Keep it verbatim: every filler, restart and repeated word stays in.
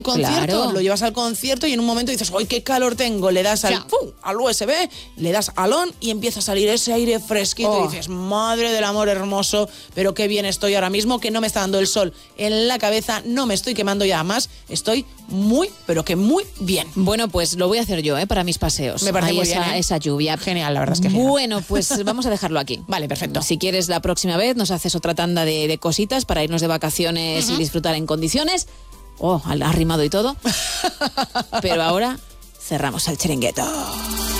concierto, Claro. lo llevas al concierto y en un momento dices, ¡ay, qué calor tengo! Le das al, Ya. ¡pum!, al U S B, le das al on y empieza a salir ese aire fresquito Oh. y dices, madre del amor hermoso, pero qué bien estoy ahora mismo, que no me está dando el sol en la cabeza, no me estoy quemando ya más, estoy muy, pero que muy bien. Bueno, pues lo voy a hacer yo, ¿eh? Para mis paseos. Me parece Ahí muy esa, bien, ¿eh? esa lluvia. Genial, la verdad es que genial. Bueno, pues vamos a dejarlo aquí. Vale, perfecto. Si quieres, la próxima vez nos haces otra tanda de, de cositas para irnos de vacaciones uh-huh. y disfrutar en condiciones. Oh, arrimado y todo. Pero ahora cerramos el chiringuito.